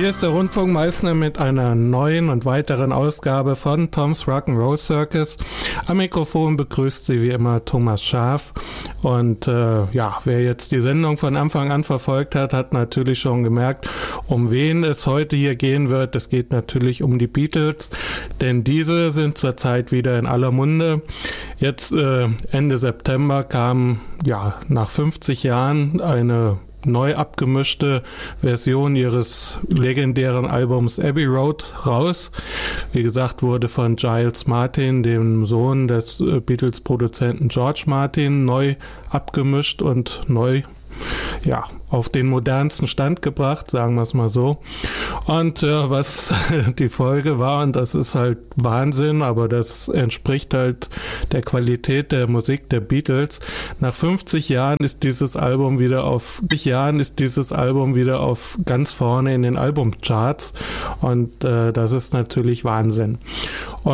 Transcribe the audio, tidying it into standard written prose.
Hier ist der Rundfunk Meißner mit einer neuen und weiteren Ausgabe von Tom's Rock'n'Roll Circus. Am Mikrofon begrüßt Sie wie immer Thomas Schaaf. Und wer jetzt die Sendung von Anfang an verfolgt hat, hat natürlich schon gemerkt, um wen es heute hier gehen wird. Es geht natürlich um die Beatles, denn diese sind zurzeit wieder in aller Munde. Jetzt Ende September kam nach 50 Jahren eine neu abgemischte Version ihres legendären Albums Abbey Road raus. Wie gesagt, wurde von Giles Martin, dem Sohn des Beatles-Produzenten George Martin, neu abgemischt und neu auf den modernsten Stand gebracht, sagen wir es mal so. Und was die Folge war, und das ist halt Wahnsinn, aber das entspricht halt der Qualität der Musik der Beatles. Nach 50 Jahren ist dieses Album wieder auf ganz vorne in den Albumcharts, und das ist natürlich Wahnsinn.